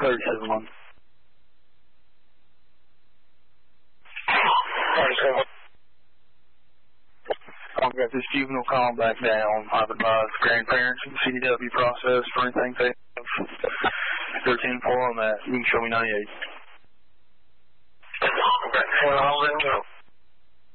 37-1. 37. I've got this juvenile calling back down. I've advised grandparents in the CDW process for anything they have. 13-4 on that. You can show me 98. Okay. Well, I'll let you know.